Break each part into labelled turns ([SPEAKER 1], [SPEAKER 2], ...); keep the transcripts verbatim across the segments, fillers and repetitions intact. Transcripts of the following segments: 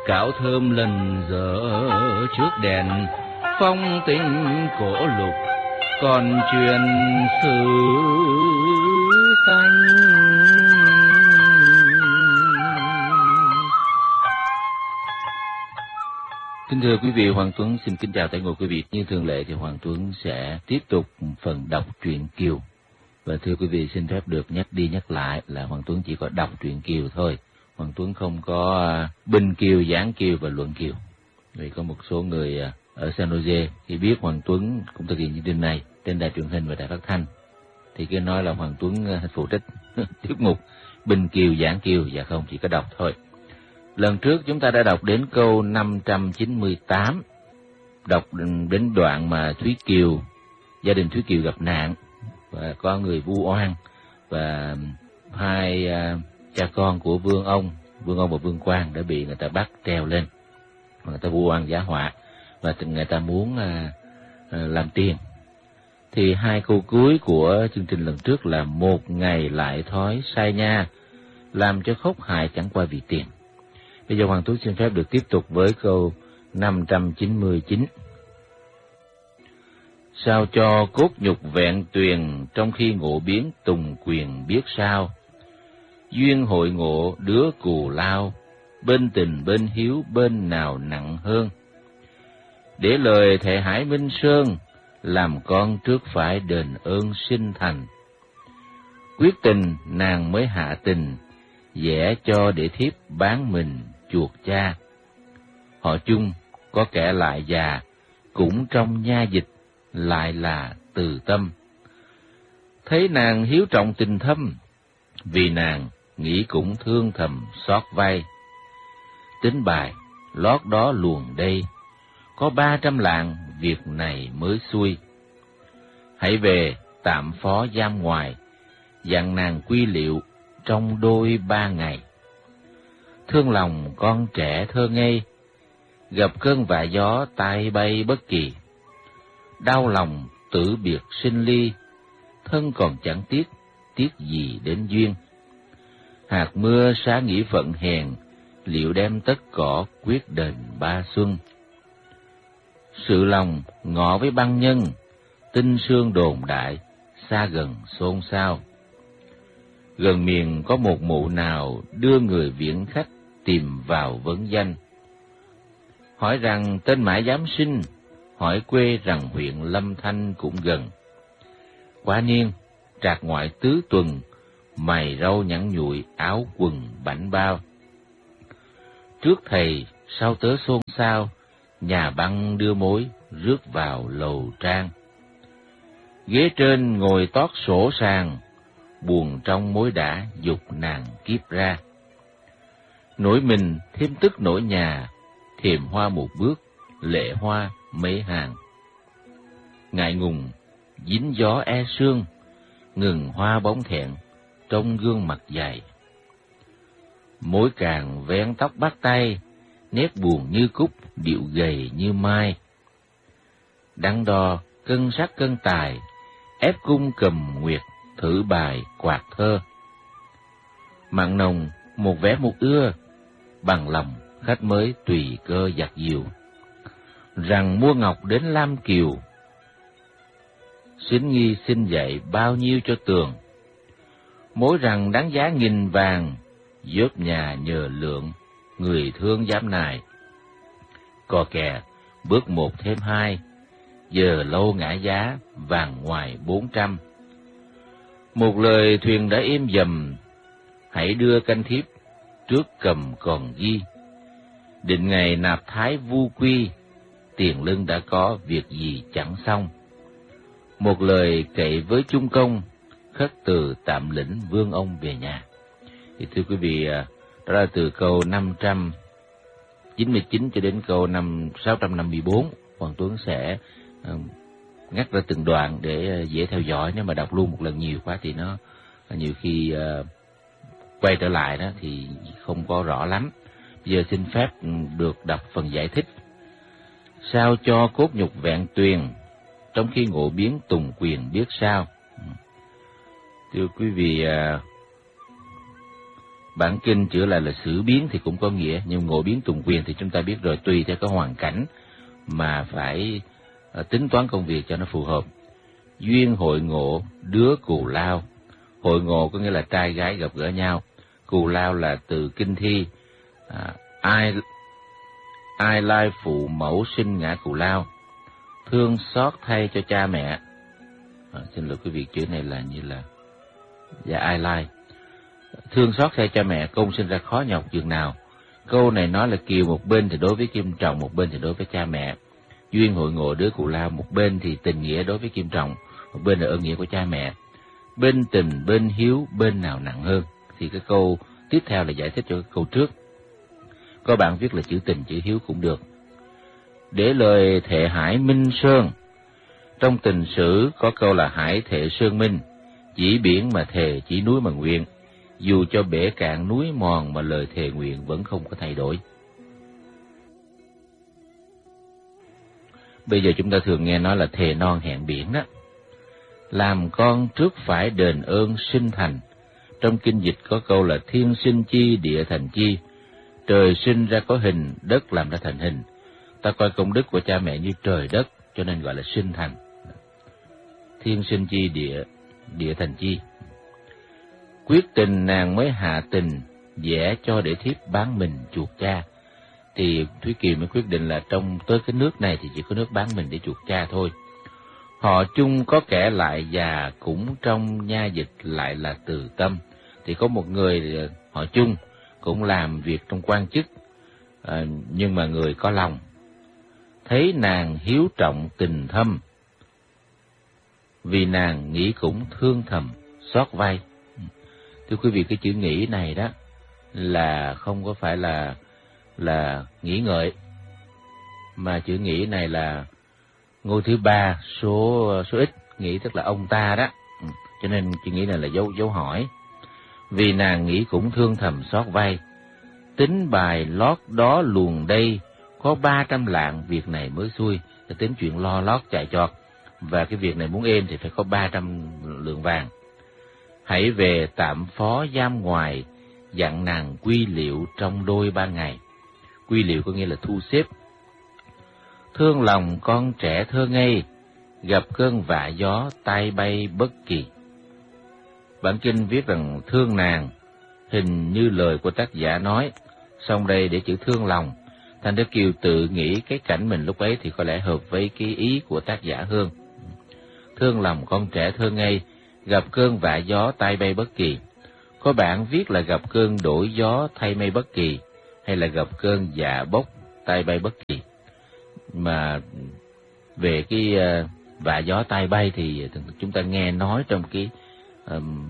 [SPEAKER 1] cạo thơm lần dở trước đèn, phong tình cổ lục còn truyền sử tanh. Kính thưa quý vị, Hoàng Tuấn xin kính chào tất cả quý vị. Như thường lệ thì Hoàng Tuấn sẽ tiếp tục phần đọc truyện Kiều. Và thưa quý vị, xin phép được nhắc đi nhắc lại là Hoàng Tuấn chỉ có đọc truyện Kiều thôi. Hoàng Tuấn không có binh Kiều, giảng Kiều và luận Kiều. Vì có một số người ở San Jose khi biết Hoàng Tuấn cũng thực hiện chương trình này trên đài truyền hình và đài phát thanh, thì cứ nói là Hoàng Tuấn phụ trách tiết mục binh Kiều, giảng Kiều. Dạ không, chỉ có đọc thôi. Lần trước chúng ta đã đọc đến câu năm trăm chín mươi tám, đọc đến đoạn mà Thúy Kiều, gia đình Thúy Kiều gặp nạn và có người vu oan, và hai uh, cha con của Vương ông, Vương ông và Vương Quang đã bị người ta bắt treo lên, người ta vu oan giá họa và người ta muốn uh, uh, làm tiền. Thì hai câu cuối của chương trình lần trước là một ngày lại thói sai nha, làm cho khóc hại chẳng qua vì tiền. Bây giờ Hoàng Tuấn xin phép được tiếp tục với câu năm trăm chín mươi chín. Sao cho cốt nhục vẹn tuyền, trong khi ngộ biến tùng quyền biết sao. Duyên hội ngộ đứa cù lao, bên tình bên hiếu bên nào nặng hơn. Để lời thệ Hải Minh Sơn, làm con trước phải đền ơn sinh thành. Quyết tình nàng mới hạ tình, vẽ cho để thiếp bán mình chuột cha. Họ chung có kẻ lại già, cũng trong nha dịch lại là từ tâm. Thấy nàng hiếu trọng tình thâm, vì nàng nghĩ cũng thương thầm xót vai. Tính bài lót đó luồng đây, có ba trăm lạng việc này mới xuôi. Hãy về tạm phó giam ngoài, dặn nàng quy liệu trong đôi ba ngày. Thương lòng con trẻ thơ ngây, gặp cơn vạ gió tay bay bất kỳ. Đau lòng tử biệt sinh ly, thân còn chẳng tiếc, tiếc gì đến duyên. Hạt mưa xá nghĩ phận hèn, liệu đem tất cỏ quyết đền ba xuân. Sự lòng ngọ với băng nhân, tinh sương đồn đại, xa gần xôn xao. Gần miền có một mụ nào đưa người viễn khách tìm vào vấn danh. Hỏi rằng tên mãi giám sinh, hỏi quê rằng huyện Lâm Thanh cũng gần. Quá niên, trạc ngoại tứ tuần, mày râu nhẵn nhụi áo quần bảnh bao. Trước thầy, sau tớ xôn xao, nhà băng đưa mối rước vào lầu trang. Ghế trên ngồi tót sổ sàng, buồn trong mối đã dục nàng kiếp ra. Nỗi mình thêm tức nỗi nhà, thềm hoa một bước, lệ hoa mấy hàng. Ngại ngùng, dính gió e sương, ngừng hoa bóng thẹn, trong gương mặt dài. Mối càng vén tóc bắt tay, nét buồn như cúc, điệu gầy như mai. Đắn đo, cân sắc cân tài, ép cung cầm nguyệt, thử bài quạt thơ. Mặn nồng, một vẻ một ưa, bằng lòng khách mới tùy cơ giặt diều. Rằng mua ngọc đến Lam Kiều, xính nghi xin dạy bao nhiêu cho tường. Mối rằng đáng giá nghìn vàng, dốt nhà nhờ lượng, người thương dám nài. Cò kè, bước một thêm hai, giờ lâu ngã giá, vàng ngoài bốn trăm. Một lời thuyền đã êm dầm, hãy đưa canh thiếp, trước cầm còn ghi. Định ngày nạp thái vu quy, tiền lương đã có, việc gì chẳng xong. Một lời cậy với chung công, khất từ tạm lĩnh vương ông về nhà. Thì thưa quý vị, đó là từ câu năm trăm chín mươi chín cho đến câu năm sáu trăm năm mươi bốn. Hoàng Tuấn sẽ uh, ngắt ra từng đoạn để uh, dễ theo dõi. Nếu mà đọc luôn một lần nhiều quá thì nó uh, nhiều khi uh, quay trở lại đó thì không có rõ lắm. Bây giờ xin phép được đọc phần giải thích. Sao cho cốt nhục vẹn tuyền, trong khi ngộ biến tùng quyền biết sao. Thưa quý vị, Bản kinh chữa lại là xử biến thì cũng có nghĩa, nhưng ngộ biến tùng quyền thì chúng ta biết rồi, tùy theo cái hoàn cảnh mà phải uh, tính toán công việc cho nó phù hợp. Duyên hội ngộ đứa cù lao. Hội ngộ có nghĩa là trai gái gặp gỡ nhau. Cù lao là từ kinh thi, à, ai ai lai phụ mẫu sinh ngã cù lao, thương xót thay cho cha mẹ. À, xin lỗi quý vị, chữ này là như là dạ ai lai, thương xót thay cha mẹ, công sinh ra khó nhọc dường nào. Câu này nói là kiều một bên thì đối với kim trọng, một bên thì đối với cha mẹ. Duyên hội ngộ đứa cù lao, một bên thì tình nghĩa đối với kim trọng, một bên là ơn nghĩa của cha mẹ. Bên tình, bên hiếu, bên nào nặng hơn? Thì cái câu tiếp theo là giải thích cho cái câu trước. Có bạn viết là chữ tình, chữ hiếu cũng được. Để lời thệ hải minh sơn. Trong tình sử có câu là hải thệ sơn minh, chỉ biển mà thề, chỉ núi mà nguyện. Dù cho bể cạn núi mòn mà lời thề nguyện vẫn không có thay đổi. Bây giờ chúng ta thường nghe nói là thề non hẹn biển đó. Làm con trước phải đền ơn sinh thành. Trong kinh dịch có câu là thiên sinh chi, địa thành chi. Trời sinh ra có hình, đất làm ra thành hình. Ta coi công đức của cha mẹ như trời đất, cho nên gọi là sinh thành. Thiên sinh chi, địa địa thành chi. Quyết tình nàng mới hạ tình, vẽ cho để thiếp bán mình chuộc cha. Thì Thúy Kiều mới quyết định là trong tới cái nước này thì chỉ có nước bán mình để chuộc cha thôi. Họ chung có kẻ lại già, cũng trong nha dịch lại là từ tâm. Thì có một người họ chung cũng làm việc trong quan chức, à, nhưng mà người có lòng. Thấy nàng hiếu trọng tình thâm, vì nàng nghĩ cũng thương thầm xót vai. Thưa quý vị, cái chữ nghĩ này đó là không có phải là là nghĩ ngợi, mà chữ nghĩ này là ngôi thứ ba số số ít, nghĩ tức là ông ta đó. Cho nên chữ nghĩ này là dấu dấu hỏi. Vì nàng nghĩ cũng thương thầm xót vai, tính bài lót đó luồng đây, có ba trăm lạng việc này mới xuôi. Thì tính chuyện lo lót chạy chọt, và cái việc này muốn êm thì phải có ba trăm lượng vàng. Hãy về tạm phó giam ngoài, dặn nàng quy liệu trong đôi ba ngày. Quy liệu có nghĩa là thu xếp. Thương lòng con trẻ thơ ngây, gặp cơn vạ gió tay bay bất kỳ. Bản kinh viết rằng thương nàng, hình như lời của tác giả nói, xong đây để chữ thương lòng. Thành Đức Kiều tự nghĩ cái cảnh mình lúc ấy thì có lẽ hợp với cái ý của tác giả hơn. Thương lòng con trẻ thơ ngây, gặp cơn vạ gió tay bay bất kỳ. Có bạn viết là gặp cơn đổi gió thay mây bất kỳ, hay là gặp cơn dạ bốc tay bay bất kỳ. Mà về cái uh, vạ gió tay bay thì chúng ta nghe nói trong cái um,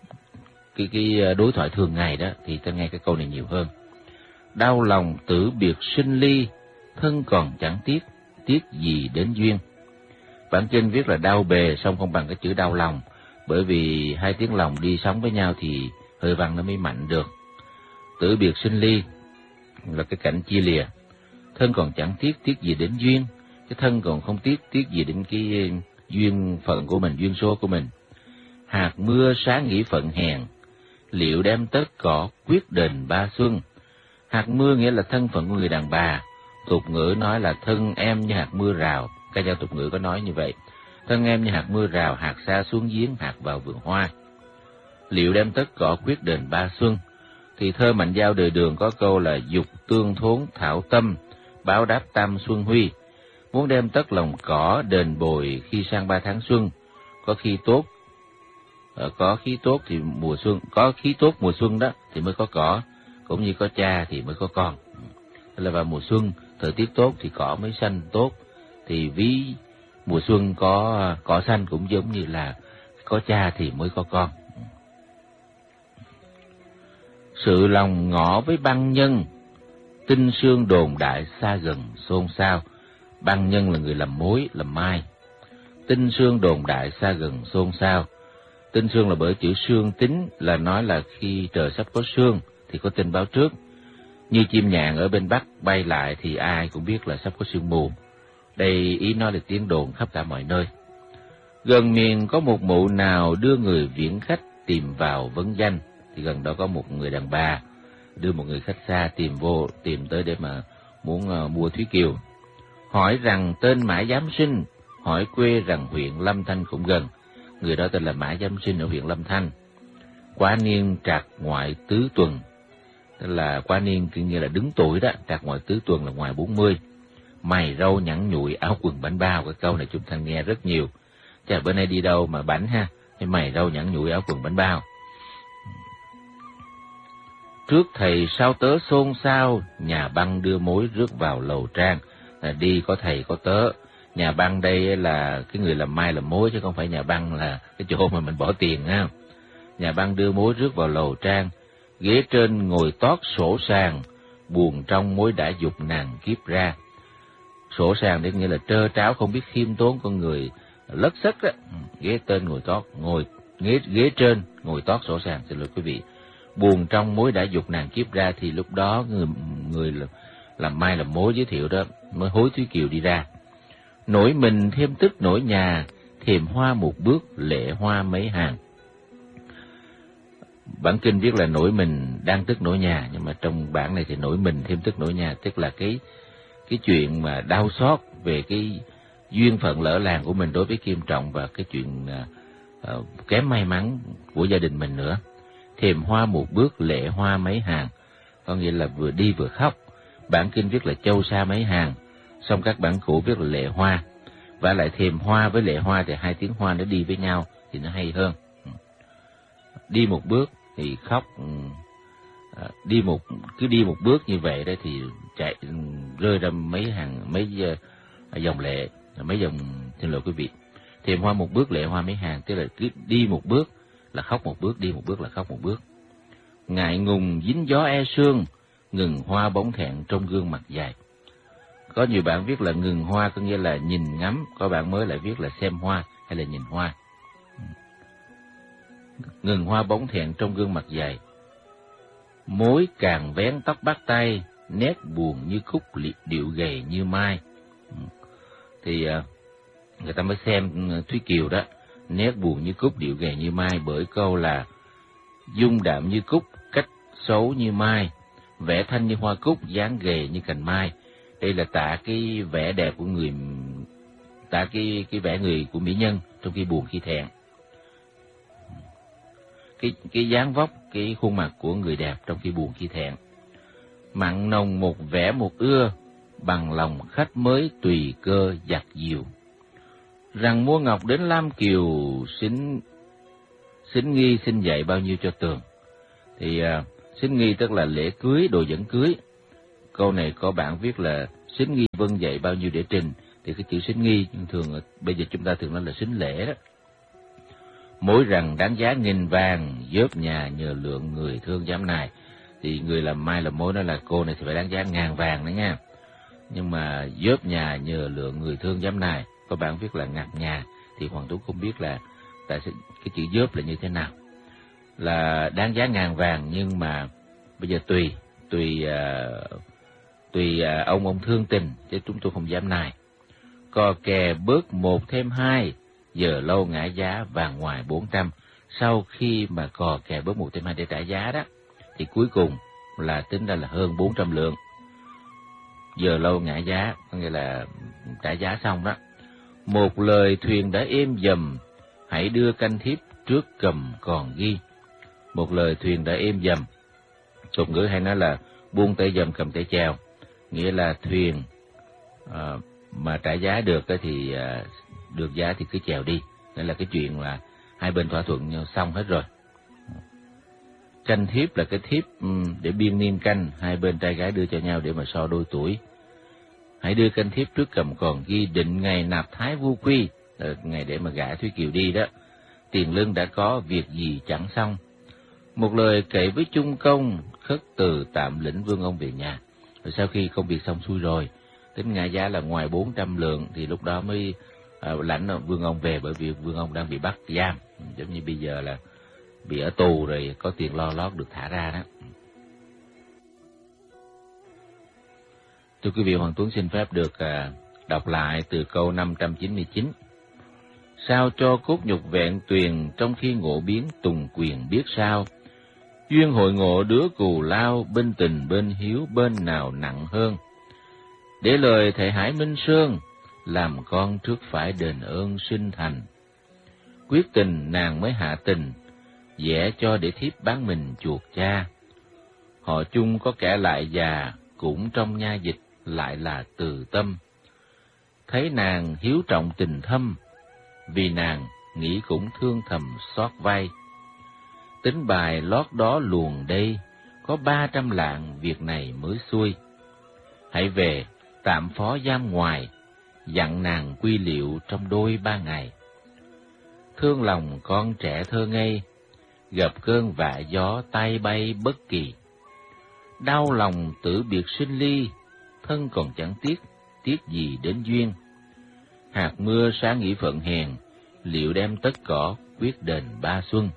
[SPEAKER 1] cái cái đối thoại thường ngày đó, thì ta nghe cái câu này nhiều hơn. Đau lòng tử biệt sinh ly, thân còn chẳng tiếc, tiếc gì đến duyên. Bản kinh viết là đau bề, xong không bằng cái chữ đau lòng, bởi vì hai tiếng lòng đi sống với nhau thì hơi văn nó mới mạnh được. Tử biệt sinh ly là cái cảnh chia lìa. Thân còn chẳng tiếc, tiếc gì đến duyên. Cái thân còn không tiếc, tiếc gì đến cái duyên phận của mình, duyên số của mình. Hạt mưa sáng nghĩ phận hèn, liệu đem tất cỏ quyết đền ba xuân. Hạt mưa nghĩa là thân phận của người đàn bà. Tục ngữ nói là thân em như hạt mưa rào. Ca dao tục ngữ có nói như vậy. Thân em như hạt mưa rào, hạt xa xuống giếng, hạt vào vườn hoa. Liệu đem tất cỏ quyết đền ba xuân. Thì thơ Mạnh Dao đời Đường có câu là dục tương thốn thảo tâm, báo đáp tam xuân huy. Muốn đem tất lòng cỏ đền bồi khi sang ba tháng xuân. Có khi tốt, có khí tốt thì mùa xuân, có khí tốt mùa xuân đó thì mới có cỏ, cũng như có cha thì mới có con. Tức là vào mùa xuân thời tiết tốt thì cỏ mới xanh tốt, thì ví mùa xuân có cỏ xanh cũng giống như là có cha thì mới có con. Sự lòng ngỏ với băng nhân, tinh sương đồn đại xa gần xôn xao. Băng nhân là người làm mối, làm mai. Tinh sương đồn đại xa gần xôn xao. Tinh sương là bởi chữ sương tính, là nói là khi trời sắp có sương thì có tin báo trước. Như chim nhạn ở bên Bắc bay lại thì ai cũng biết là sắp có sương mù. Đây ý nói là tiếng đồn khắp cả mọi nơi. Gần miền có một mụ nào đưa người viễn khách tìm vào vấn danh. thì gần đó có một người đàn bà đưa một người khách xa tìm vô, tìm tới để mà muốn uh, mua Thúy Kiều. Hỏi rằng tên Mã Giám Sinh, hỏi quê rằng huyện Lâm Thanh cũng gần. Người đó tên là Mã Giám Sinh ở huyện Lâm Thanh. Quá niên trạc ngoại tứ tuần, tức là quá niên kiểu như là đứng tuổi đó, trạc ngoại tứ tuần là ngoài bốn mươi. Mày râu nhẵn nhụi, áo quần bảnh bao. Cái câu này chúng ta nghe rất nhiều. Chà, bữa nay đi đâu mà bảnh ha, mày râu nhẵn nhụi, áo quần bảnh bao. Trước thầy sao tớ xôn xao, nhà băng đưa mối rước vào lầu trang. Là đi có thầy có tớ. Nhà băng đây là cái người làm mai làm mối, chứ không phải nhà băng là cái chỗ mà mình bỏ tiền ha. Nhà băng đưa mối rước vào lầu trang, ghế trên ngồi tót sổ sàng, buồn trong mối đã dục nàng kiếp ra. Sổ sàng để nghĩa là trơ tráo không biết khiêm tốn, con người lất sất đó. Ghế tên ngồi tót, ngồi ghế ghế trên ngồi tót sổ sàng, xin lỗi quý vị. Buồn trong mối đã dục nàng kiếp ra, thì lúc đó người người làm mai làm mối giới thiệu đó mới hối Thúy Kiều đi ra. Nổi mình thêm tức nổi nhà, thềm hoa một bước lệ hoa mấy hàng. Bản kinh viết là nổi mình đang tức nổi nhà, nhưng mà trong bản này thì nổi mình thêm tức nổi nhà, tức là cái cái chuyện mà đau xót về cái duyên phận lỡ làng của mình đối với Kim Trọng, và cái chuyện uh, uh, kém may mắn của gia đình mình nữa. Thềm hoa một bước lệ hoa mấy hàng, có nghĩa là vừa đi vừa khóc. Bản kinh viết là châu sa mấy hàng, xong các bản cũ viết là lệ hoa. Và lại thềm hoa với lệ hoa thì hai tiếng Hoa nó đi với nhau thì nó hay hơn. Đi một bước thì khóc, đi một cứ đi một bước như vậy đó thì chạy rơi ra mấy hàng mấy dòng lệ, mấy dòng, xin lỗi quý vị. Thềm hoa một bước lệ hoa mấy hàng, tức là cứ đi một bước là khóc một bước, đi một bước là khóc một bước. Ngại ngùng dính gió e sương, ngừng hoa bóng thẹn trong gương mặt dài. Có nhiều bạn viết là ngừng hoa, có nghĩa là nhìn ngắm, có bạn mới lại viết là xem hoa hay là nhìn hoa. Ngừng hoa bóng thẹn trong gương mặt dài. Mối càng vén tóc bắt tay, nét buồn như khúc điệu gầy như mai. Thì người ta mới xem Thúy Kiều đó, nét buồn như cúc điệu gầy như mai, bởi câu là dung đạm như cúc, cách xấu như mai, vẻ thanh như hoa cúc, dáng gầy như cành mai. Đây là tả cái vẻ đẹp của người, tả cái cái vẻ người của mỹ nhân trong khi buồn khi thẹn. Cái cái dáng vóc, cái khuôn mặt của người đẹp trong khi buồn khi thẹn. Mặn nồng một vẻ một ưa, bằng lòng khách mới tùy cơ giặt diều. Rằng mua ngọc đến Lam Kiều, xính xính nghi xin dạy bao nhiêu cho tường. Thì uh, xính nghi tức là lễ cưới, đồ dẫn cưới. Câu này có bạn viết là xính nghi vâng dạy bao nhiêu để trình, thì cái chữ xính nghi thường bây giờ chúng ta thường nói là xính lễ đó. Mối rằng đáng giá nghìn vàng, dớp nhà nhờ lượng người thương giám nài. Thì người làm mai làm mối nói là cô này thì phải đáng giá ngàn vàng đó nha. Nhưng mà dớp nhà nhờ lượng người thương giám nài, có bạn viết là ngặt nhà, thì Hoàng Tú không biết là tại sao cái chữ dớp là như thế nào. Là đáng giá ngàn vàng, nhưng mà bây giờ tùy tùy uh, tùy uh, ông ông thương tình, chứ chúng tôi không dám nài. Cò kè bớt một thêm hai, giờ lâu ngã giá vàng ngoài bốn trăm. Sau khi mà cò kè bớt một thêm hai để trả giá đó, thì cuối cùng là tính ra là hơn bốn trăm lượng. Giờ lâu ngã giá, có nghĩa là trả giá xong đó. Một lời thuyền đã êm dầm, hãy đưa canh thiếp trước cầm còn ghi. Một lời thuyền đã êm dầm, tục ngữ hay nói là buông tay dầm cầm tay chèo, nghĩa là thuyền à, mà trả giá được thì à, được giá thì cứ chèo đi. Đây là cái chuyện là hai bên thỏa thuận nhau xong hết rồi. Canh thiếp là cái thiếp để biên niên canh, hai bên trai gái đưa cho nhau để mà so đôi tuổi. Hãy đưa canh thiếp trước cầm còn ghi, định ngày nạp thái vu quy, là ngày để mà gả Thúy Kiều đi đó. Tiền lương đã có, việc gì chẳng xong. Một lời kể với chung công, khất từ tạm lĩnh vương ông về nhà. Rồi sau khi công việc xong xuôi rồi, tính ngã giá là ngoài bốn trăm lượng, thì lúc đó mới à, lãnh vương ông về, bởi vì vương ông đang bị bắt giam, giống như bây giờ là bị ở tù rồi có tiền lo lót được thả ra đó. Thưa quý vị, Hoàng Tuấn xin phép được à, đọc lại từ câu năm trăm chín mươi chín. Sao cho cốt nhục vẹn tuyền, trong khi ngộ biến tùng quyền biết sao. Duyên hội ngộ đứa cù lao, bên tình bên hiếu bên nào nặng hơn. Để lời thệ Hải Minh Sơn, làm con trước phải đền ơn sinh thành. Quyết tình nàng mới hạ tình, vẽ cho để thiếp bán mình chuộc cha. Họ chung có kẻ lại già, cũng trong nha dịch lại là từ tâm. Thấy nàng hiếu trọng tình thâm, vì nàng nghĩ cũng thương thầm xót vai. Tính bài lót đó luồn đây, có ba trăm lạng việc này mới xuôi. Hãy về tạm phó giam ngoài, dặn nàng quy liệu trong đôi ba ngày. Thương lòng con trẻ thơ ngây, gặp cơn vạ gió tay bay bất kỳ. Đau lòng tử biệt sinh ly, thân còn chẳng tiếc, tiếc gì đến duyên. Hạt mưa sáng nghĩ phận hèn, liệu đem tất cỏ quyết đền ba xuân.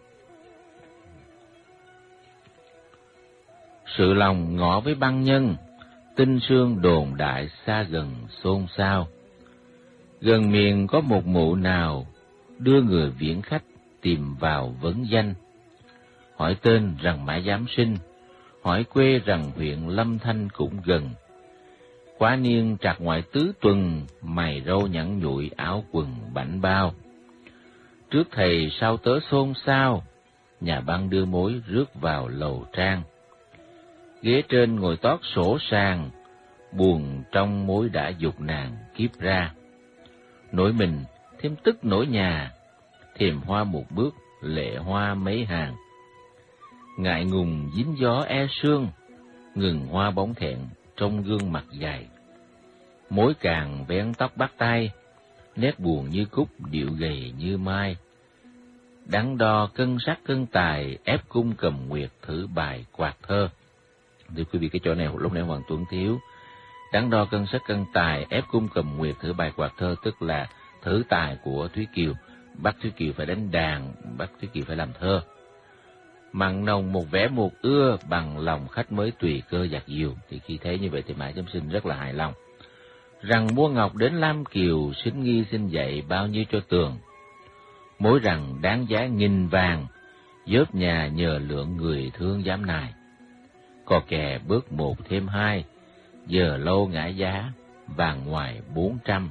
[SPEAKER 1] Sự lòng ngỏ với băng nhân, tinh sương đồn đại xa gần xôn xao. Gần miền có một mụ nào, đưa người viễn khách tìm vào vấn danh. Hỏi tên rằng mãi giám sinh, hỏi quê rằng huyện Lâm Thanh cũng gần. Quá niên trạc ngoại tứ tuần, mày râu nhẵn nhụi áo quần bảnh bao. Trước thầy sau tớ xôn xao, nhà băng đưa mối rước vào lầu trang. Ghế trên ngồi tót sổ sàng, buồn trong mối đã dục nàng kiếp ra. Nỗi mình thêm tức nỗi nhà, thềm hoa một bước, lệ hoa mấy hàng. Ngại ngùng dính gió e sương, ngừng hoa bóng thẹn trong gương mặt dài. Mối càng vén tóc bắt tay, nét buồn như cúc, điệu gầy như mai. Đắn đo cân sắc cân tài, ép cung cầm nguyệt thử bài quạt thơ. Thưa quý vị, cái chỗ này lúc nãy Hoàng Tuấn thiếu. Đắn đo cân sắc cân tài, ép cung cầm nguyệt thử bài quạt thơ, tức là thử tài của Thúy Kiều. Bắt Thúy Kiều phải đánh đàn, bắt Thúy Kiều phải làm thơ. Mặn nồng một vẻ một ưa, bằng lòng khách mới tùy cơ dạt diều. Thì khi thấy như vậy thì Mã Chấm Sinh rất là hài lòng. Rằng mua ngọc đến Lam Kiều, xính nghi xin dạy bao nhiêu cho tường. Mối rằng đáng giá nghìn vàng, dớp nhà nhờ lượng người thương dám nài. Cò kè bước một thêm hai, giờ lâu ngã giá, vàng ngoài bốn trăm.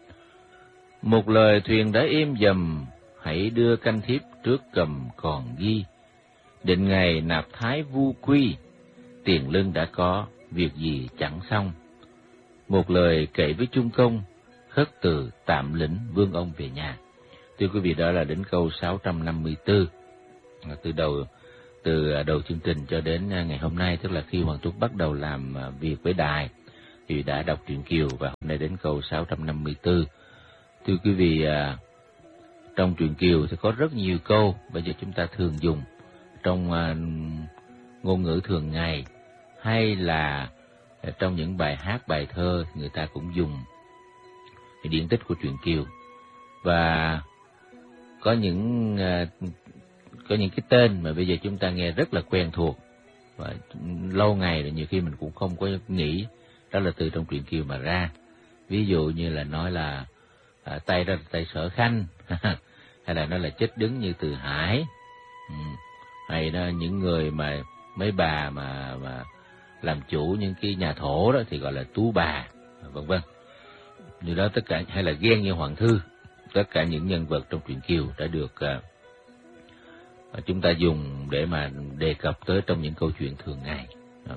[SPEAKER 1] Một lời thuyền đã êm dầm, hãy đưa canh thiếp trước cầm còn ghi. Định ngày nạp thái vu quy, tiền lương đã có, việc gì chẳng xong. Một lời kể với Trung Công, khất từ tạm lĩnh vương ông về nhà. Thưa quý vị, đó là đến câu sáu trăm năm mươi tư. Từ đầu từ đầu chương trình cho đến ngày hôm nay, tức là khi Hoàng Tuấn bắt đầu làm việc với đài, thì đã đọc truyện Kiều và hôm nay đến câu sáu trăm năm mươi tư. Thưa quý vị, trong truyện Kiều thì có rất nhiều câu bây giờ chúng ta thường dùng trong ngôn ngữ thường ngày, hay là trong những bài hát bài thơ người ta cũng dùng cái điển tích của truyện Kiều. Và có những có những cái tên mà bây giờ chúng ta nghe rất là quen thuộc, và lâu ngày rồi nhiều khi mình cũng không có nghĩ đó là từ trong truyện Kiều mà ra. Ví dụ như là nói là à, tay ra tay Sở Khanh hay là nói là chết đứng như Từ Hải, ừ. hay là những người mà mấy bà mà mà làm chủ những cái nhà thổ đó thì gọi là tú bà, vân vân. Như đó tất cả, hay là ghen như Hoàng Thư, tất cả những nhân vật trong truyện Kiều đã được uh, chúng ta dùng để mà đề cập tới trong những câu chuyện thường ngày.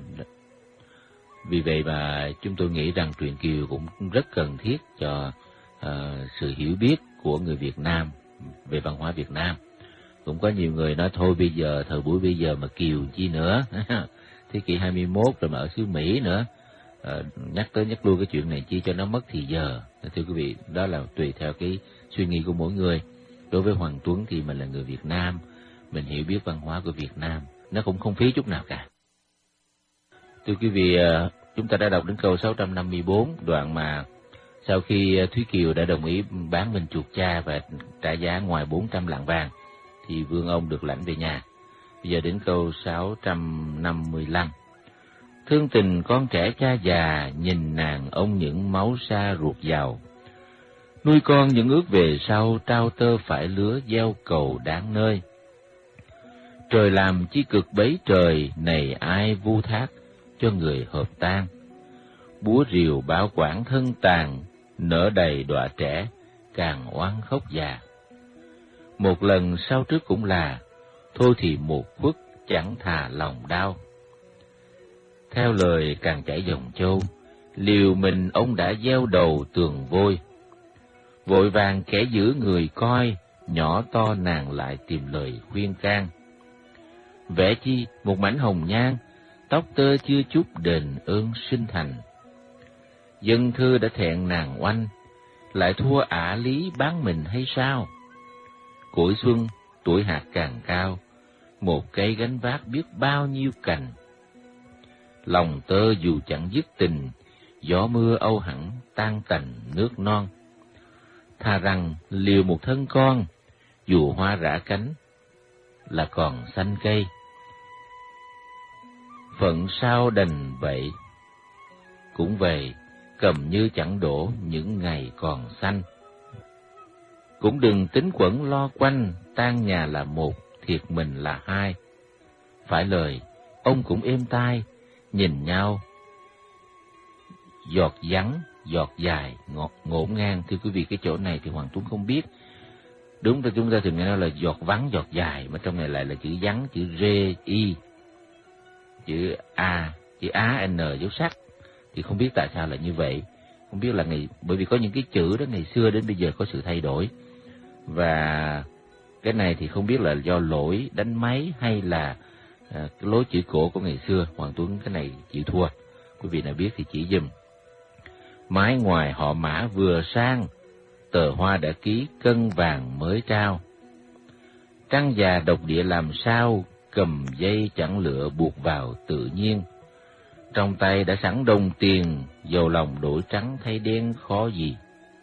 [SPEAKER 1] Vì vậy mà chúng tôi nghĩ rằng truyện Kiều cũng rất cần thiết cho uh, sự hiểu biết của người Việt Nam về văn hóa Việt Nam. Cũng có nhiều người nói thôi bây giờ, thời buổi bây giờ mà Kiều chi nữa, thế kỷ hai mươi mốt rồi mà ở xứ Mỹ nữa, à, nhắc tới nhắc lui cái chuyện này chi cho nó mất thì giờ. Thưa quý vị, đó là tùy theo cái suy nghĩ của mỗi người. Đối với Hoàng Tuấn thì mình là người Việt Nam, mình hiểu biết văn hóa của Việt Nam, nó cũng không phí chút nào cả. Thưa quý vị, chúng ta đã đọc đến câu sáu trăm năm mươi bốn, đoạn mà sau khi Thúy Kiều đã đồng ý bán mình chuộc cha và trả giá ngoài bốn trăm lạng vàng, thì vương ông được lãnh về nhà. Bây giờ đến câu sáu trăm năm mươi lăm. Thương tình con trẻ cha già, nhìn nàng ông những máu xa ruột giàu. Nuôi con những ước về sau, trao tơ phải lứa gieo cầu đáng nơi. Trời làm chi cực bấy trời, này ai vu thác cho người hợp tan. Búa rìu bảo quản thân tàn, nở đầy đọa trẻ, càng oan khóc già. Một lần sau trước cũng là, thôi thì một khuất chẳng thà lòng đau. Theo lời càng chảy dòng châu, liều mình ông đã gieo đầu tường vôi. Vội vàng kẻ giữ người coi, nhỏ to nàng lại tìm lời khuyên can. Vẽ chi một mảnh hồng nhan, tóc tơ chưa chút đền ơn sinh thành. Dân thơ đã thẹn nàng oanh, lại thua ả lý bán mình hay sao? Củi xuân, tuổi hạt càng cao, một cây gánh vác biết bao nhiêu cành. Lòng tơ dù chẳng dứt tình, gió mưa âu hẳn tan tành nước non. Thà rằng liều một thân con, dù hoa rã cánh, là còn xanh cây. Phận sao đành vậy, cũng về, cầm như chẳng đổ những ngày còn xanh. Cũng đừng tính quẩn lo quanh, tan nhà là một, thiệt mình là hai. Phải lời, ông cũng êm tai, nhìn nhau, giọt vắng, giọt dài, ngọt ngổn ngang. Thưa quý vị, cái chỗ này thì Hoàng Tuấn không biết. Đúng là chúng ta thường nghe nói là giọt vắng, giọt dài, mà trong này lại là chữ vắng, chữ rê, y, chữ a, chữ á, n dấu sắc. Thì không biết tại sao lại như vậy. Không biết là ngày, bởi vì có những cái chữ đó ngày xưa đến bây giờ có sự thay đổi. Và cái này thì không biết là do lỗi đánh máy hay là à, cái lối chữ cổ của ngày xưa. Hoàng Tuấn cái này chịu thua. Quý vị nào biết thì chỉ dùm. Mái ngoài họ Mã vừa sang, tờ hoa đã ký cân vàng mới trao. Trăng già độc địa làm sao, cầm dây chẳng lựa buộc vào tự nhiên. Trong tay đã sẵn đồng tiền, dầu lòng đổi trắng thay đen khó gì.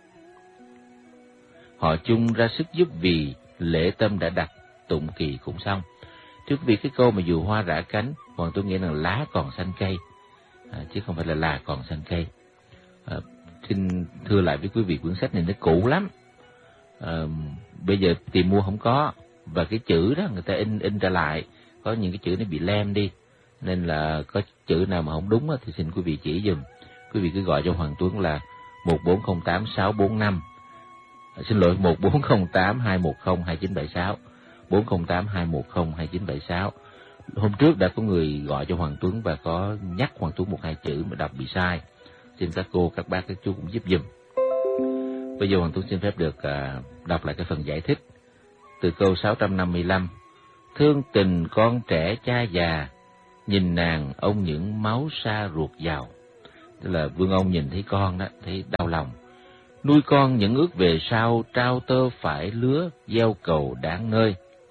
[SPEAKER 1] Họ chung ra sức giúp vì, lễ tâm đã đặt, tụng kỳ cũng xong. Trước vì cái câu mà dù hoa rã cánh, Hoàng Tuấn nghĩ rằng lá còn xanh cây, à, chứ không phải là là còn xanh cây. À, xin thưa lại với quý vị, quyển sách này nó cũ lắm. À, bây giờ tìm mua không có, và cái chữ đó người ta in in ra lại, có những cái chữ nó bị lem đi, nên là có chữ nào mà không đúng thì xin quý vị chỉ dùm. Quý vị cứ gọi cho Hoàng Tuấn là một bốn không tám sáu bốn năm, à, xin lỗi một bốn không tám hai một không hai chín bảy sáu, bốn không tám hai một không hai chín bảy sáu. Hôm trước đã có người gọi cho Hoàng Tuấn và có nhắc Hoàng Tuấn một hai chữ mà đọc bị sai. Xin các cô, các bác, các chú cũng giúp dùm. Bây giờ Hoàng Tuấn xin phép được à, đọc lại cái phần giải thích từ câu sáu trăm năm mươi lăm. Thương tình con trẻ cha già, nhìn nàng ông những máu xa ruột giàu. Tức là vương ông nhìn thấy con đó, thấy đau lòng. Nuôi con những ước về sau, trao tơ phải lứa, gieo cầu đáng nơi.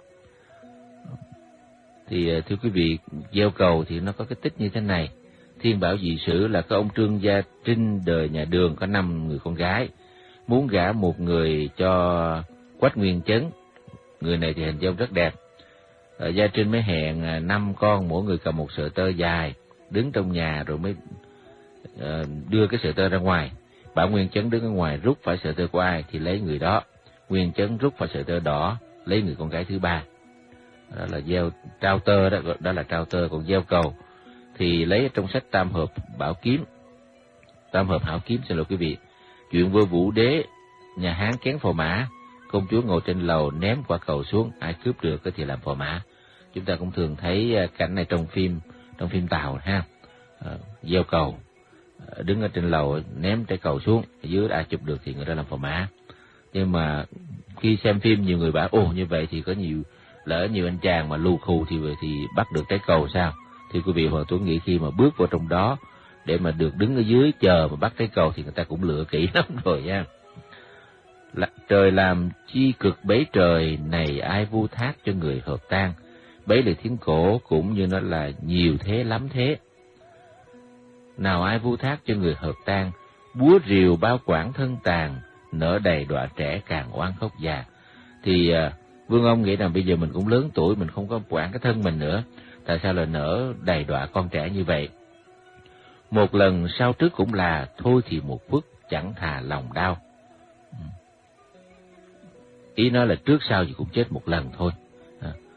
[SPEAKER 1] Thì thưa quý vị, gieo cầu thì nó có cái tích như thế này. Thiên Bảo Dị Sử là cái ông Trương Gia Trinh đời nhà Đường có năm người con gái, muốn gả một người cho Quách Nguyên Chấn. Người này thì hình dong rất đẹp. Ở Gia Trinh mới hẹn năm con, mỗi người cầm một sợi tơ dài, đứng trong nhà rồi mới uh, đưa cái sợi tơ ra ngoài. Bảo Nguyên Chấn đứng ở ngoài rút phải sợi tơ của ai thì lấy người đó. Nguyên Chấn rút phải sợi tơ đỏ, lấy người con gái thứ ba. Đó là gieo trao tơ đó, đó là trao tơ. Còn gieo cầu thì lấy trong sách Tam Hợp Bảo Kiếm, Tam Hợp Hảo Kiếm, xin lỗi quý vị. Chuyện vua Vũ Đế, nhà Hán kén phò mã, công chúa ngồi trên lầu ném quả cầu xuống, ai cướp được thì làm phò mã. Chúng ta cũng thường thấy cảnh này trong phim, trong phim Tàu ha, à, gieo cầu, đứng ở trên lầu ném trái cầu xuống, ở dưới ai chụp được thì người ta làm phò mã. Nhưng mà khi xem phim nhiều người bảo ồ như vậy thì có nhiều lỡ nhiều anh chàng mà lù khù thì thì bắt được trái cầu sao? Thì quý vị Hoàng Tuấn nghĩ khi mà bước vào trong đó để mà được đứng ở dưới chờ mà bắt trái cầu thì người ta cũng lựa kỹ lắm rồi nha. Trời làm chi cực bấy trời, này ai vu thác cho người hợp tan. Bấy lời Thiến Cổ cũng như nó là nhiều thế lắm thế. Nào ai vu thác cho người hợp tan, búa rìu bao quản thân tàn, nở đầy đọa trẻ càng oan khóc già. Thì uh, vương ông nghĩ rằng bây giờ mình cũng lớn tuổi, mình không có quản cái thân mình nữa, tại sao là nở đầy đọa con trẻ như vậy? Một lần sau trước cũng là, thôi thì một phút chẳng thà lòng đau. Ý nói là trước sau gì cũng chết một lần thôi. À,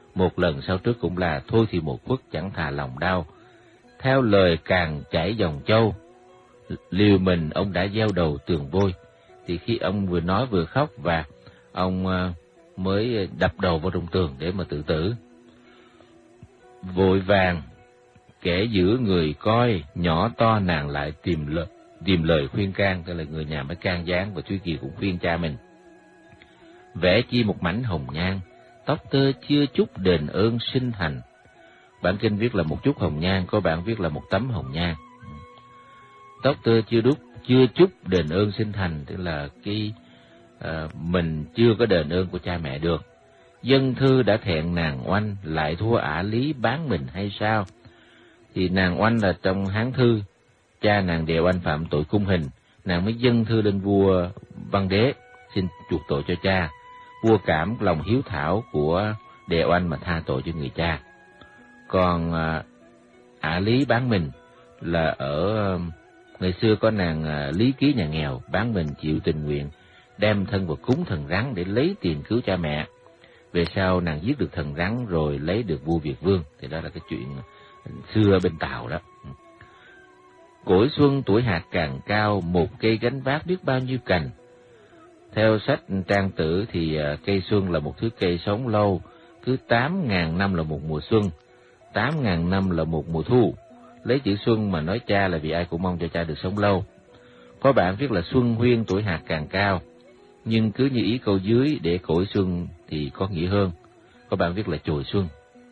[SPEAKER 1] Một lần sau trước cũng là thôi thì một khuất chẳng thà lòng đau. Theo lời càng chảy dòng châu, liều mình ông đã gieo đầu tường vôi. Thì khi ông vừa nói vừa khóc và ông mới đập đầu vào trong tường để mà tự tử. Vội vàng kẻ giữ người coi, nhỏ to nàng lại tìm lời, tìm lời khuyên can, tức là người nhà mới can gián, và Thúy Kiều cũng khuyên cha mình. Vẽ chi một mảnh hồng nhan, tóc tơ chưa chút đền ơn sinh thành. Bản kinh viết là một chút hồng nhan, có bản viết là một tấm hồng nhan. Tóc tơ chưa đúc, chưa chút đền ơn sinh thành, tức là cái à, mình chưa có đền ơn của cha mẹ được. Dân thư đã thẹn nàng oanh, lại thua ả lý bán mình hay sao? Thì nàng oanh là trong Hán thư, cha nàng đèo oanh phạm tội cung hình, nàng mới dâng thư lên vua Văn Đế xin chuộc tội cho cha. Vua cảm lòng hiếu thảo của đèo oanh mà tha tội cho người cha. Còn à, ả lý bán mình là ở ngày xưa có nàng à, Lý Ký nhà nghèo bán mình chịu tình nguyện, đem thân vào cúng thần rắn để lấy tiền cứu cha mẹ. Về sau nàng giết được thần rắn rồi lấy được vua Việt Vương, thì đó là cái chuyện xưa bên Tàu đó. Cổi xuân tuổi hạt càng cao, một cây gánh vác biết bao nhiêu cành. Theo sách Trang Tử thì cây xuân là một thứ cây sống lâu, cứ tám ngàn năm là một mùa xuân, tám ngàn năm là một mùa thu. Lấy chữ xuân mà nói cha là vì ai cũng mong cho cha được sống lâu. Có bạn viết là xuân huyên tuổi hạt càng cao, nhưng cứ như ý câu dưới để cổi xuân thì có nghĩa hơn. Có bạn viết là chồi xuân.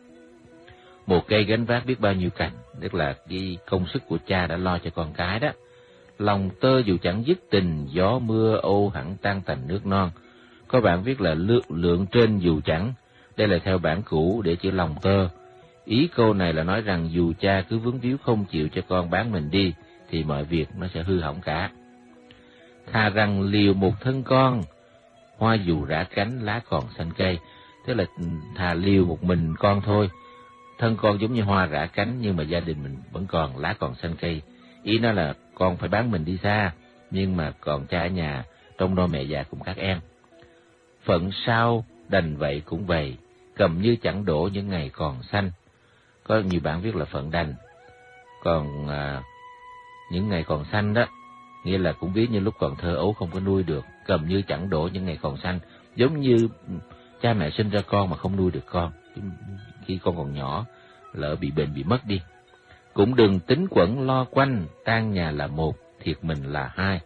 [SPEAKER 1] Một cây gánh vác biết bao nhiêu cành, tức là cái công sức của cha đã lo cho con cái đó. Lòng tơ dù chẳng dứt tình, gió mưa âu hẳn tan tành nước non. Có bạn viết là lượng, lượng trên dù chẳng, đây là theo bản cũ để chữ lòng tơ. Ý câu này là nói rằng dù cha cứ vướng víu không chịu cho con bán mình đi, thì mọi việc nó sẽ hư hỏng cả. Thà rằng liều một thân con, hoa dù rã cánh lá còn xanh cây. Tức là thà liều một mình con thôi, thân con giống như hoa rã cánh nhưng mà gia đình mình vẫn còn lá còn xanh cây. Ý nó là con phải bán mình đi xa, nhưng mà còn cha ở nhà trông nom mẹ già cùng các em. Phận sao đành vậy cũng vậy, cầm như chẳng đổ những ngày còn xanh. Có nhiều bạn viết là phận đành, còn à, những ngày còn xanh đó, nghĩa là cũng biết như lúc còn thơ ấu không có nuôi được, cầm như chẳng đổ những ngày còn xanh. Giống như cha mẹ sinh ra con mà không nuôi được con, khi con còn nhỏ, lỡ bị bệnh bị mất đi. Cũng đừng tính quẩn lo quanh, tan nhà là một, thiệt mình là hai.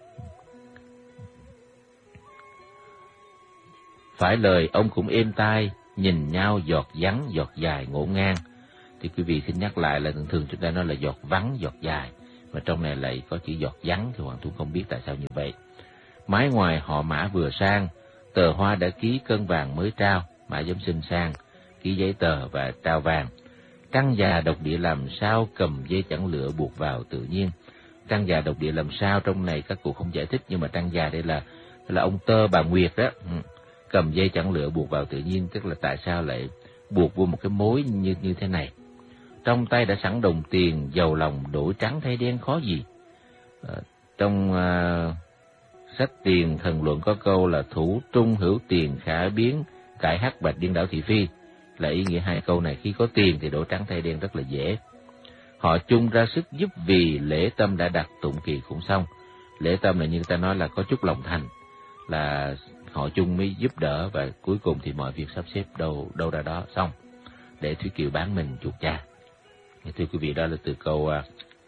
[SPEAKER 1] Phải lời ông cũng êm tai, nhìn nhau giọt vắng giọt dài ngổn ngang. Thì quý vị xin nhắc lại là thường thường chúng ta nói là giọt vắng giọt dài, mà trong này lại có chữ giọt vắng, thì Hoàng Tuấn không biết tại sao như vậy. Mái ngoài họ Mã vừa sang, tờ hoa đã ký cân vàng mới trao, Mã giống xinh sang, ký giấy tờ và trao vàng. Trăng già độc địa làm sao, cầm dây chẳng lựa buộc vào tự nhiên. Trăng già độc địa làm sao trong này các cụ không giải thích, nhưng mà trăng già đây là là ông Tơ bà Nguyệt đó. Cầm dây chẳng lựa buộc vào tự nhiên, tức là tại sao lại buộc vô một cái mối như như thế này. Trong tay đã sẵn đồng tiền, giàu lòng đổi trắng thay đen khó gì. À, trong à, sách Tiền Thần Luận có câu là thủ trung hữu tiền khả biến, cải hắc bạch điên đảo thị phi. Là ý nghĩa hai câu này, khi có tiền thì đổi trắng thay đen rất là dễ. Họ chung ra sức giúp vì lễ tâm đã đặt, tụng kỳ cũng xong. Lễ tâm là như ta nói là có chút lòng thành, là họ chung mới giúp đỡ, và cuối cùng thì mọi việc sắp xếp đâu đâu ra đó xong để Thúy Kiều bán mình chuộc cha. Thưa quý vị, đó là từ câu uh,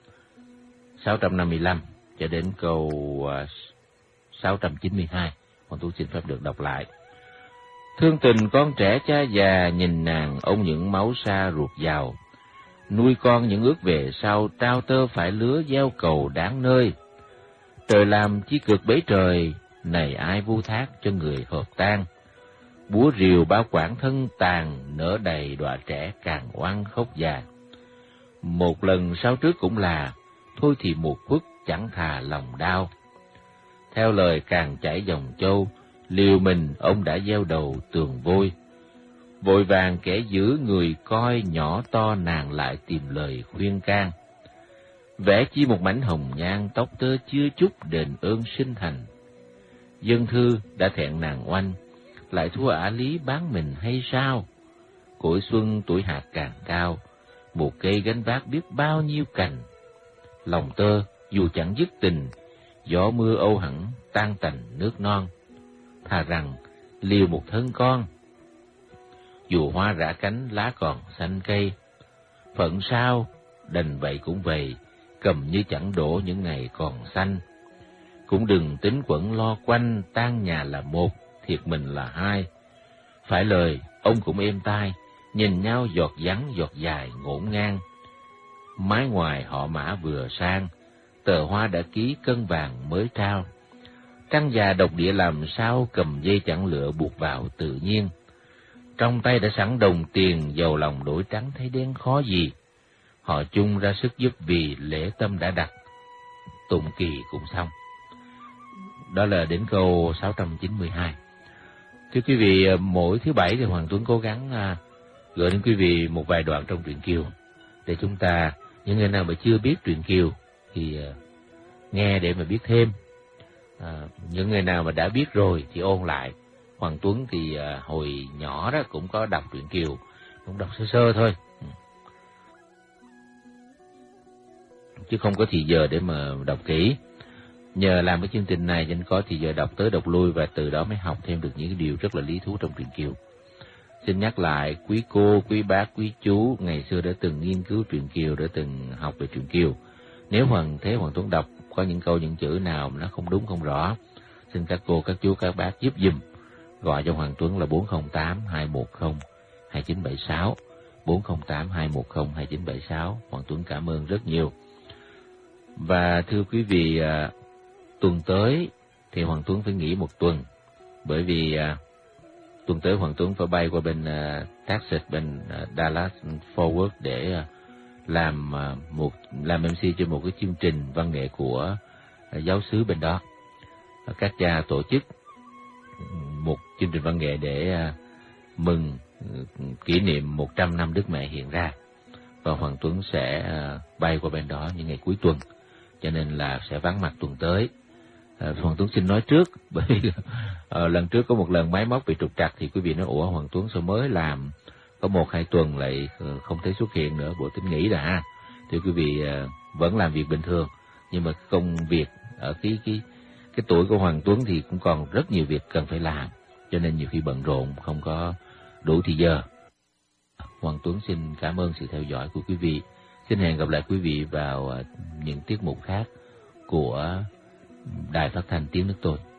[SPEAKER 1] sáu trăm năm mươi lăm cho đến câu uh, sáu trăm chín mươi hai. Con tôi xin phép được đọc lại. Thương tình con trẻ cha già, nhìn nàng ông những máu xa ruột giàu. Nuôi con những ước về sau, trao tơ phải lứa gieo cầu đáng nơi. Trời làm chi cực bấy trời, này ai vu thác cho người hợp tan. Búa rìu bao quản thân tàn, nở đầy đọa trẻ càng oan khóc già. Một lần sau trước cũng là, thôi thì một khuất chẳng thà lòng đau. Theo lời càng chảy dòng châu, liều mình ông đã gieo đầu tường vôi. Vội vàng kẻ giữ người coi, nhỏ to nàng lại tìm lời khuyên can. Vẽ chi một mảnh hồng nhan, tóc tơ chưa chút đền ơn sinh thành. Dân thư đã thẹn nàng oanh, lại thua ả lý bán mình hay sao? cội xuân tuổi hạt càng cao, một cây gánh vác biết bao nhiêu cành. Lòng tơ dù chẳng dứt tình, gió mưa âu hẳn tan tành nước non. Thà rằng liều một thân con, dù hoa rã cánh lá còn xanh cây. Phận sao đành vậy cũng vậy, cầm như chẳng đổ những ngày còn xanh. Cũng đừng tính quẩn lo quanh, tan nhà là một, thiệt mình là hai. Phải lời ông cũng êm tai, nhìn nhau giọt vắng giọt dài ngổn ngang. Mái ngoài họ Mã vừa sang, tờ hoa đã ký cân vàng mới trao. Trăng già độc địa làm sao, cầm dây chẳng lựa buộc vào tự nhiên. Trong tay đã sẵn đồng tiền, giàu lòng đổi trắng thấy đen khó gì. Họ chung ra sức giúp vì lễ tâm đã đặt, tụng kỳ cũng xong. Đó là đến câu sáu trăm chín mươi hai. Thưa quý vị, mỗi thứ bảy thì Hoàng Tuấn cố gắng à, gửi đến quý vị một vài đoạn trong truyện Kiều, để chúng ta, những người nào mà chưa biết truyện Kiều thì à, nghe để mà biết thêm. À, những người nào mà đã biết rồi thì ôn lại. Hoàng Tuấn thì à, hồi nhỏ đó cũng có đọc truyện Kiều, cũng đọc sơ sơ thôi, chứ không có thì giờ để mà đọc kỹ. Nhờ làm cái chương trình này nên có thì giờ đọc tới đọc lui, và từ đó mới học thêm được những cái điều rất là lý thú trong truyện Kiều. Xin nhắc lại quý cô, quý bác, quý chú ngày xưa đã từng nghiên cứu truyện Kiều, đã từng học về truyện Kiều. Nếu Hoàng Thế Hoàng Tuấn đọc có những câu những chữ nào mà nó không đúng không rõ, xin các cô, các chú, các bác giúp giùm. Gọi cho Hoàng Tuấn là bốn không tám hai một không hai chín bảy sáu, bốn không tám hai một không hai chín bảy sáu. Hoàng Tuấn cảm ơn rất nhiều. Và thưa quý vị, à, tuần tới thì Hoàng Tuấn phải nghỉ một tuần, bởi vì à, tuần tới Hoàng Tuấn phải bay qua bên à, Texas, bên à, Dallas Fort Worth để à, làm à, một làm em xê cho một cái chương trình văn nghệ của à, giáo xứ bên đó. À, các cha tổ chức một chương trình văn nghệ để à, mừng kỷ niệm một trăm năm Đức Mẹ hiện ra, và Hoàng Tuấn sẽ à, bay qua bên đó những ngày cuối tuần, cho nên là sẽ vắng mặt tuần tới. À, Hoàng Tuấn xin nói trước, bởi vì à, lần trước có một lần máy móc bị trục trặc thì quý vị nói ủa Hoàng Tuấn sao mới làm có một hai tuần lại không thấy xuất hiện nữa, bộ tính nghỉ đã. Thì quý vị à, vẫn làm việc bình thường, nhưng mà công việc ở cái cái cái tuổi của Hoàng Tuấn thì cũng còn rất nhiều việc cần phải làm, cho nên nhiều khi bận rộn không có đủ thì giờ. Hoàng Tuấn xin cảm ơn sự theo dõi của quý vị. Xin hẹn gặp lại quý vị vào những tiết mục khác của Đài Phát thanh Tiếng Nước Tôi.